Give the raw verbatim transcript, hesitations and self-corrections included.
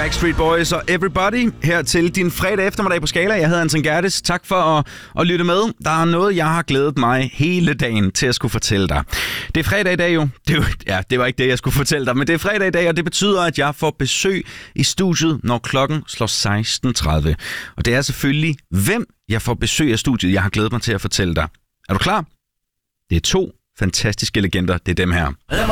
Backstreet Boys og Everybody her til din fredag eftermiddag på Skala. Jeg hedder Anton Gerdes. Tak for at, at lytte med. Der er noget, jeg har glædet mig hele dagen til at skulle fortælle dig. Det er fredag i dag jo. Det, er jo, ja, det var ikke det, jeg skulle fortælle dig, men det er fredag i dag, og det betyder, at jeg får besøg i studiet, når klokken slår seksten tredive. Og det er selvfølgelig, hvem jeg får besøg af studiet, jeg har glædet mig til at fortælle dig. Er du klar? Det er to fantastiske legender. Det er dem her.